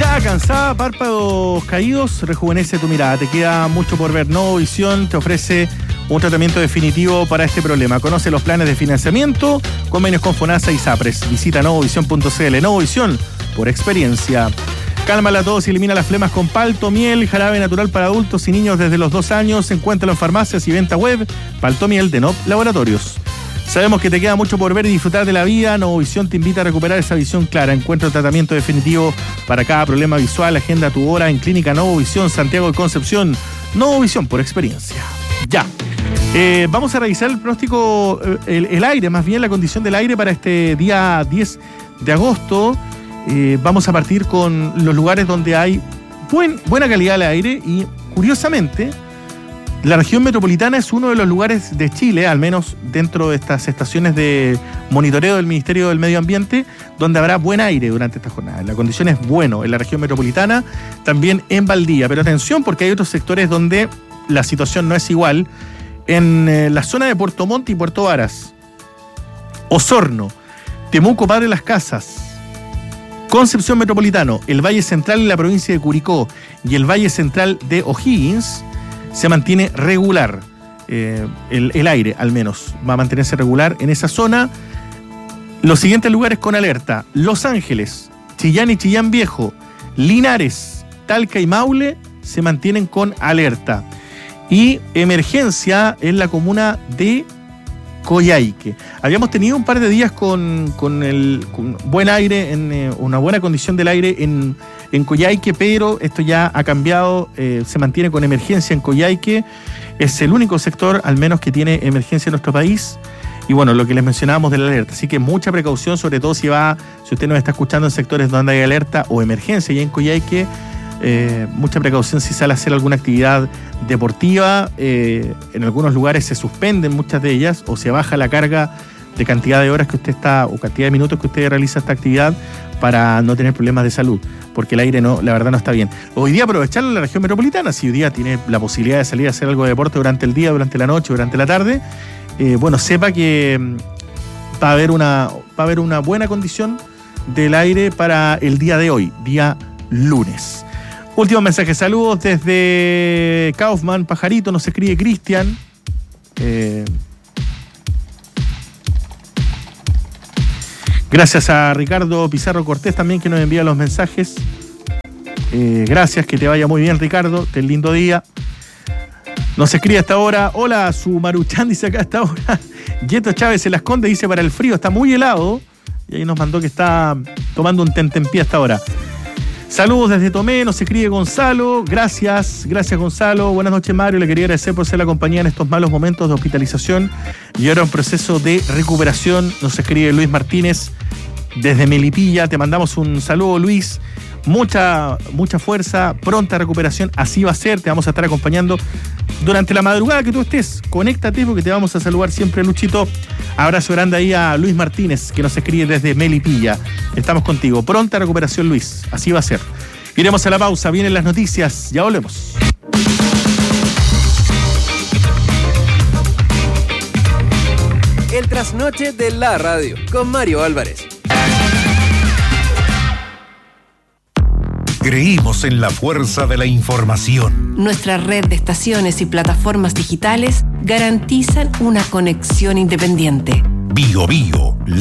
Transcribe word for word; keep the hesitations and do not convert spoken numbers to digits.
Mirada cansada, párpados caídos, rejuvenece tu mirada. Te queda mucho por ver. Novovisión te ofrece un tratamiento definitivo para este problema. Conoce los planes de financiamiento, convenios con FONASA y SAPRES. Visita novovisión punto c l. Novovisión, por experiencia. Cálmala a todos y elimina las flemas con palto, miel, jarabe natural para adultos y niños desde los dos años. Encuéntralo en farmacias y venta web. Palto Miel de Nop Laboratorios. Sabemos que te queda mucho por ver y disfrutar de la vida. Novovisión te invita a recuperar esa visión clara. Encuentra el tratamiento definitivo para cada problema visual. Agenda tu hora en Clínica Novovisión, Santiago de Concepción. Novovisión, por experiencia. Ya. Eh, vamos a revisar el pronóstico, el, el aire, más bien la condición del aire para este día diez de agosto. Eh, vamos a partir con los lugares donde hay buen, buena calidad del aire y, curiosamente, la región metropolitana es uno de los lugares de Chile, al menos dentro de estas estaciones de monitoreo del Ministerio del Medio Ambiente, donde habrá buen aire durante esta jornada. La condición es bueno en la región metropolitana, también en Valdivia. Pero atención, porque hay otros sectores donde la situación no es igual. En eh, la zona de Puerto Montt y Puerto Varas, Osorno, Temuco, Padre Las Casas, Concepción Metropolitano, el Valle Central y la provincia de Curicó y el Valle Central de O'Higgins, se mantiene regular. Eh, el, el aire, al menos, va a mantenerse regular en esa zona. Los siguientes lugares con alerta: Los Ángeles, Chillán y Chillán Viejo, Linares, Talca y Maule se mantienen con alerta. Y emergencia en la comuna de Coyhaique. Habíamos tenido un par de días con, con el con buen aire, en eh, una buena condición del aire en, en Coyhaique, pero esto ya ha cambiado, eh, se mantiene con emergencia en Coyhaique. Es el único sector, al menos, que tiene emergencia en nuestro país. Y bueno, lo que les mencionábamos de la alerta. Así que mucha precaución, sobre todo si va, si usted nos está escuchando en sectores donde hay alerta o emergencia, y en Coyhaique, eh, mucha precaución si sale a hacer alguna actividad deportiva. Eh, en algunos lugares se suspenden muchas de ellas o se baja la carga de cantidad de horas que usted está o cantidad de minutos que usted realiza esta actividad para no tener problemas de salud, porque el aire no, la verdad no está bien. Hoy día aprovecharlo en la región metropolitana, si hoy día tiene la posibilidad de salir a hacer algo de deporte durante el día, durante la noche, durante la tarde, eh, bueno, sepa que va a haber una, va a haber una buena condición del aire para el día de hoy, día lunes. Último mensaje, saludos desde Kaufman, Pajarito, nos escribe Cristian. Eh, gracias a Ricardo Pizarro Cortés también, que nos envía los mensajes. Eh, gracias, que te vaya muy bien, Ricardo, ten lindo día. Nos escribe hasta ahora, hola, su Maruchan, dice acá hasta ahora. Yeto Chávez se las esconde, dice, para el frío, está muy helado. Y ahí nos mandó que está tomando un tentempié hasta ahora. Saludos desde Tomé, nos escribe Gonzalo. Gracias, gracias Gonzalo. Buenas noches, Mario. Le quería agradecer por ser la compañía en estos malos momentos de hospitalización y ahora un proceso de recuperación. Nos escribe Luis Martínez desde Melipilla. Te mandamos un saludo, Luis. Mucha, mucha fuerza, pronta recuperación. Así va a ser. Te vamos a estar acompañando durante la madrugada que tú estés. Conéctate porque te vamos a saludar siempre, Luchito. Abrazo grande ahí a Luis Martínez, que nos escribe desde Melipilla. Estamos contigo. Pronta recuperación, Luis. Así va a ser. Iremos a la pausa. Vienen las noticias. Ya volvemos. El trasnoche de la radio con Mario Álvarez. Creímos en la fuerza de la información. Nuestra red de estaciones y plataformas digitales garantizan una conexión independiente. Bio Bio,